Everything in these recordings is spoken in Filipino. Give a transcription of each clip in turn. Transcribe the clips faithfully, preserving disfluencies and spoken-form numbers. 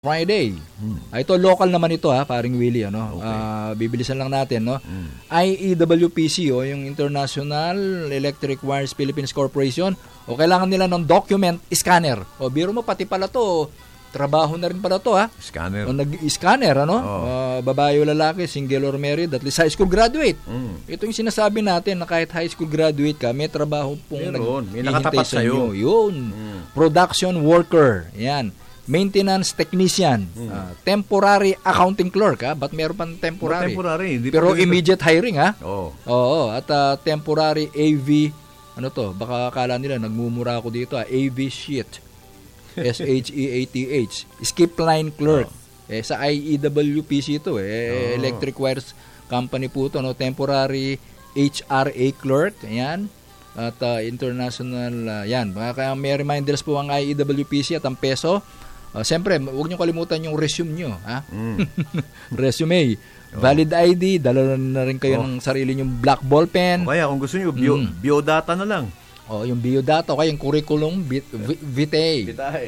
Friday. Hmm. Ah, ito local naman ito ha, paring Willie ano. Okay. Uh, bibilisan lang natin no. Hmm. I E W P C o yung International Electric Wires Philippines Corporation o kailangan nila ng document scanner. O biro mo pati pala to trabaho na rin pala to ha. Scanner. O nag-scanner ano. Oh. Uh, babae o lalaki, single or married, at least high school graduate. Hmm. Ito yung sinasabi natin na kahit high school graduate ka, may trabaho pong naghihintay sa iyo. Yun. Hmm. Production worker. Yan. Maintenance technician, hmm. uh, temporary accounting clerk, ha? Ba't meron pang temporary? temporary hindi Pero immediate hiring, ha? Oo. Oo, at uh, temporary A V, ano to, baka akala nila, nagmumura ako dito, ha? A V sheet, S H E A T H, skip line clerk, oh. eh, sa I E W P C ito, eh, oh. Electric Wires Company po ito, no? Temporary H R A clerk, ayan, at uh, international, uh, yan, kaya may reminders po ang I E W P C at ang peso. Uh, Siyempre, huwag niyo kalimutan yung resume niyo, ha? Mm. Resume. Oh. Valid I D, dala na rin kayo oh. ng sarili niyong black ball pen. O kaya kung gusto niyo bio, mm. biodata na lang. Oh, yung biodata o kaya yung curriculum vit, vitae. Vitae.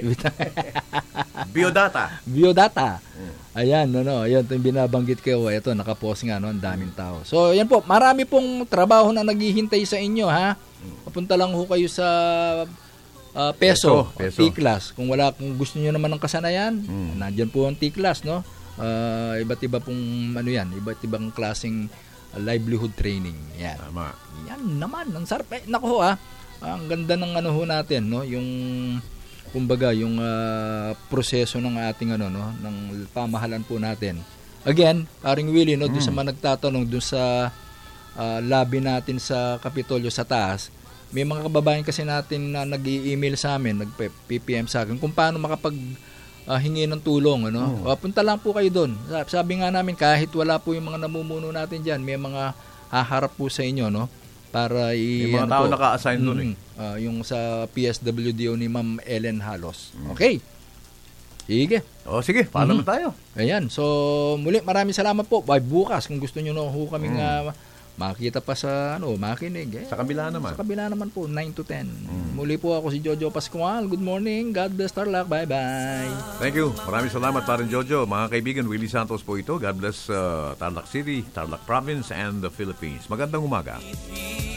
Biodata. Biodata. Mm. Ayan, no, no. Ayan, ito yung binabanggit ko. Ito, nakapost nga, no? Ang daming tao. So, yan po. Marami pong trabaho na naghihintay sa inyo, ha? Papunta lang ho kayo sa Uh, peso, peso. T-class. Kung wala, kung gusto niyo naman ng kasanayan, mm. nandiyan po ang T-class, no? Uh, iba't iba pong ano yan, iba't ibang klaseng uh, livelihood training. Yan. Tama. Yan naman, ang sarap. Eh, naku ho, ah. Ang ganda ng ano ho natin, no? Yung kumbaga, yung uh, proseso ng ating ano, no, ng pamahalan po natin. Again, paring Willie, no, mm. doon sa mga nagtatanong doon sa uh, lobby natin sa Kapitolyo sa taas. May mga kababayan kasi natin na nag-i-email sa amin, nag-P P M sa akin kung paano makapag uh, hingi ng tulong, ano? Oh. Uh, punta lang po kayo doon. Sabi nga namin kahit wala po yung mga namumuno natin diyan, may mga haharap po sa inyo, no? Para i may mga ano tao po, naka-assign doon mm, eh. Uh, yung sa P S W D O ni Ma'am Ellen Halos. Mm. Okay. Sige. Oh, sige, follow mm-hmm. na tayo. Ayan. So, muli maraming salamat po. Bye bukas kung gusto niyo no ho kaming mm. uh, makita pa sa ano, makinig eh. Sa kabila naman. Sa kabila naman po, nine to ten. Mm. Muli po ako si Jojo Pascual. Good morning. God bless, Tarlac. Bye-bye. Thank you. Maraming salamat pa rin, Jojo. Mga kaibigan, Willie Santos po ito. God bless uh, Tarlac City, Tarlac Province, and the Philippines. Magandang umaga.